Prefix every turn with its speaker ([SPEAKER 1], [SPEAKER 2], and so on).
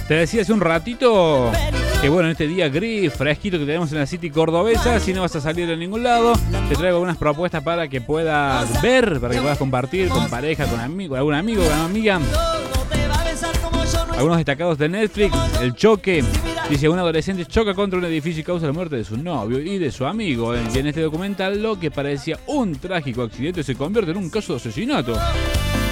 [SPEAKER 1] Te decía hace un ratito que bueno, en este día gris, fresquito que tenemos en la City cordobesa, si no vas a salir a ningún lado, te traigo algunas propuestas para que puedas ver, para que puedas compartir con pareja, con algún amigo, con una amiga. Algunos destacados de Netflix, El Choque. Dice, un adolescente choca contra un edificio y causa la muerte de su novio y de su amigo. Y en este documental, lo que parecía un trágico accidente se convierte en un caso de asesinato.